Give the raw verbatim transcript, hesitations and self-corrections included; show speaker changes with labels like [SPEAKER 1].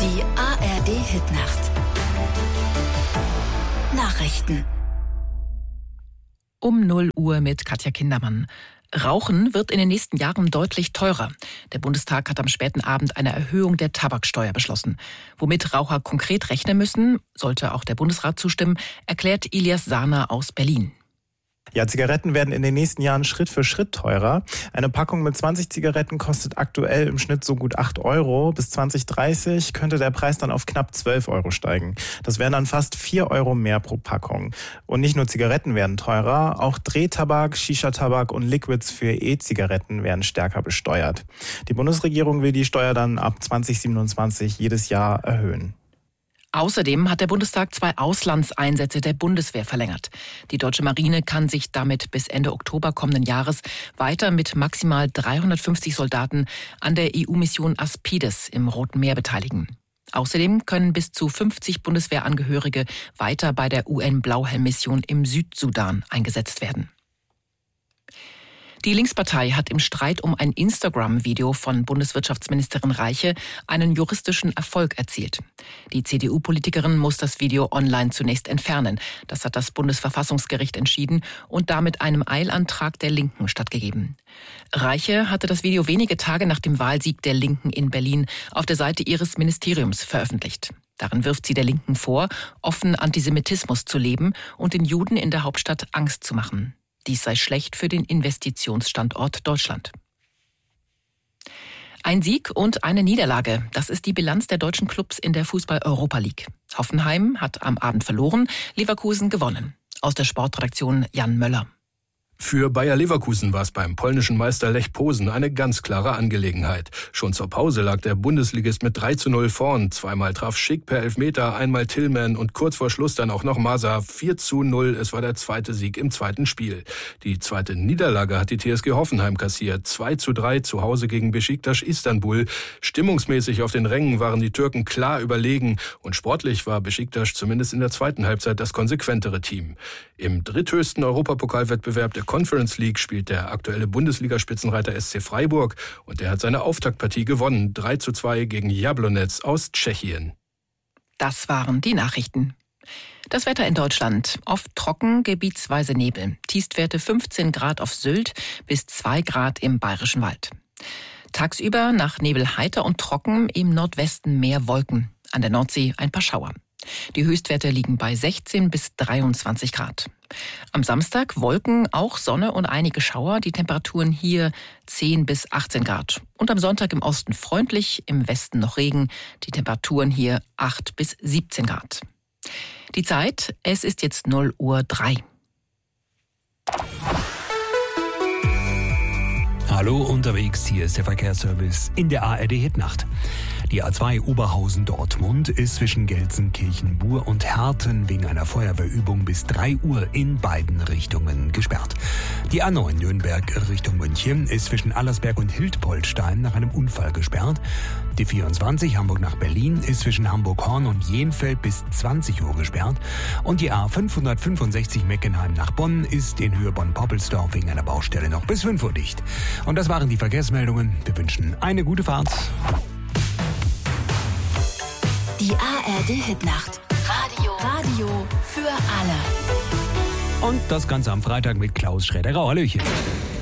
[SPEAKER 1] Die A R D-Hitnacht. Nachrichten.
[SPEAKER 2] Um null Uhr mit Katja Kindermann. Rauchen wird in den nächsten Jahren deutlich teurer. Der Bundestag hat am späten Abend eine Erhöhung der Tabaksteuer beschlossen. Womit Raucher konkret rechnen müssen, sollte auch der Bundesrat zustimmen, erklärt Ilias Sahner aus Berlin.
[SPEAKER 3] Ja, Zigaretten werden in den nächsten Jahren Schritt für Schritt teurer. Eine Packung mit zwanzig Zigaretten kostet aktuell im Schnitt so gut acht Euro. Bis zwanzig dreißig könnte der Preis dann auf knapp zwölf Euro steigen. Das wären dann fast vier Euro mehr pro Packung. Und nicht nur Zigaretten werden teurer, auch Drehtabak, Shisha-Tabak und Liquids für E-Zigaretten werden stärker besteuert. Die Bundesregierung will die Steuer dann ab zwanzig siebenundzwanzig jedes Jahr erhöhen.
[SPEAKER 2] Außerdem hat der Bundestag zwei Auslandseinsätze der Bundeswehr verlängert. Die deutsche Marine kann sich damit bis Ende Oktober kommenden Jahres weiter mit maximal dreihundertfünfzig Soldaten an der E U-Mission Aspides im Roten Meer beteiligen. Außerdem können bis zu fünfzig Bundeswehrangehörige weiter bei der U N-Blauhelm-Mission im Südsudan eingesetzt werden. Die Linkspartei hat im Streit um ein Instagram-Video von Bundeswirtschaftsministerin Reiche einen juristischen Erfolg erzielt. Die C D U-Politikerin muss das Video online zunächst entfernen. Das hat das Bundesverfassungsgericht entschieden und damit einem Eilantrag der Linken stattgegeben. Reiche hatte das Video wenige Tage nach dem Wahlsieg der Linken in Berlin auf der Seite ihres Ministeriums veröffentlicht. Darin wirft sie der Linken vor, offen Antisemitismus zu leben und den Juden in der Hauptstadt Angst zu machen. Dies sei schlecht für den Investitionsstandort Deutschland. Ein Sieg und eine Niederlage, das ist die Bilanz der deutschen Clubs in der Fußball-Europa League. Hoffenheim hat am Abend verloren, Leverkusen gewonnen. Aus der Sportredaktion Jan Möller.
[SPEAKER 4] Für Bayer Leverkusen war es beim polnischen Meister Lech Posen eine ganz klare Angelegenheit. Schon zur Pause lag der Bundesligist mit drei zu null vorn. Zweimal traf Schick per Elfmeter, einmal Tillman und kurz vor Schluss dann auch noch Masa. vier zu null, es war der zweite Sieg im zweiten Spiel. Die zweite Niederlage hat die T S G Hoffenheim kassiert. zwei zu drei zu Hause gegen Beşiktaş Istanbul. Stimmungsmäßig auf den Rängen waren die Türken klar überlegen und sportlich war Beşiktaş zumindest in der zweiten Halbzeit das konsequentere Team. Im dritthöchsten Europapokalwettbewerb der Conference League spielt der aktuelle Bundesligaspitzenreiter S C Freiburg und der hat seine Auftaktpartie gewonnen, drei zu zwei gegen Jablonec aus Tschechien.
[SPEAKER 2] Das waren die Nachrichten. Das Wetter in Deutschland. Oft trocken, gebietsweise Nebel. Tiefstwerte fünfzehn Grad auf Sylt bis zwei Grad im Bayerischen Wald. Tagsüber nach Nebel heiter und trocken, im Nordwesten mehr Wolken. An der Nordsee ein paar Schauer. Die Höchstwerte liegen bei sechzehn bis dreiundzwanzig Grad. Am Samstag Wolken, auch Sonne und einige Schauer. Die Temperaturen hier zehn bis achtzehn Grad. Und am Sonntag im Osten freundlich, im Westen noch Regen. Die Temperaturen hier acht bis siebzehn Grad. Die Zeit, es ist jetzt null Uhr drei.
[SPEAKER 5] Hallo unterwegs, hier ist der Verkehrsservice in der A R D-Hitnacht. Die A zwei Oberhausen-Dortmund ist zwischen Gelsenkirchen-Bur und Herten wegen einer Feuerwehrübung bis drei Uhr in beiden Richtungen gesperrt. Die A neun Nürnberg Richtung München ist zwischen Allersberg und Hildpolstein nach einem Unfall gesperrt. Die vierundzwanzig Hamburg nach Berlin ist zwischen Hamburg-Horn und Jenfeld bis zwanzig Uhr gesperrt. Und die A fünfhundertfünfundsechzig Meckenheim nach Bonn ist in Höhe Bonn-Poppelsdorf wegen einer Baustelle noch bis fünf Uhr dicht. Und das waren die Verkehrsmeldungen. Wir wünschen eine gute Fahrt.
[SPEAKER 1] Die A R D-Hitnacht. Radio. Radio für alle.
[SPEAKER 5] Und das Ganze am Freitag mit Klaus Schräder. Hallöchen.